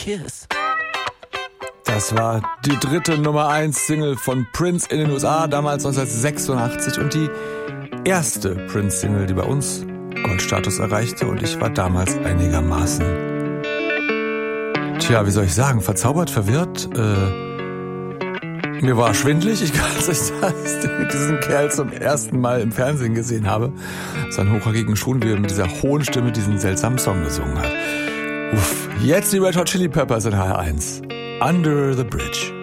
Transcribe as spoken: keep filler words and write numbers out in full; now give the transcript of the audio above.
kiss. Das war die dritte Nummer eins Single von Prince in den U S A, damals neunzehnhundertsechsundachtzig und die erste Prince-Single, die bei uns Goldstatus erreichte, und ich war damals einigermaßen, tja, wie soll ich sagen, verzaubert, verwirrt, äh, mir war schwindelig, ich kann es euch sagen, dass ich diesen Kerl zum ersten Mal im Fernsehen gesehen habe, seinen hochhackigen Schuhen, wie er mit dieser hohen Stimme diesen seltsamen Song gesungen hat. Uff, jetzt die Red Hot Chili Peppers in H R eins. Under the Bridge.